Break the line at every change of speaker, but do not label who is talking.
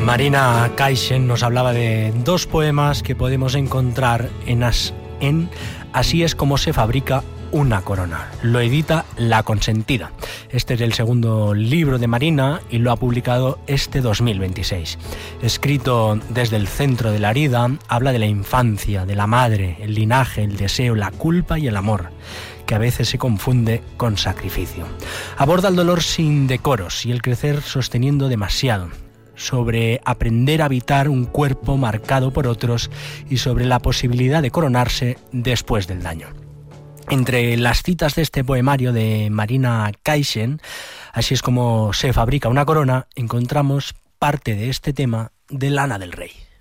Marina Kaisen nos hablaba de dos poemas que podemos encontrar en Así es como se fabrica una corona. Lo edita La Consentida. Este es el segundo libro de Marina y lo ha publicado este 2026. Escrito desde el centro de la herida, habla de la infancia, de la madre, el linaje, el deseo, la culpa y el amor, que a veces se confunde con sacrificio. Aborda el dolor sin decoros y el crecer sosteniendo demasiado, sobre aprender a habitar un cuerpo marcado por otros y sobre la posibilidad de coronarse después del daño. Entre las citas de este poemario de Marina Kaisen, Así es como se fabrica una corona, encontramos parte de este tema de Lana del Rey.